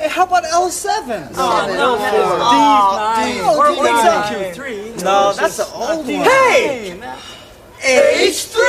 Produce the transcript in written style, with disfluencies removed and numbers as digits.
Hey, how about L7? No, D9. We're Q3. No, that's the old one. Hey! H3!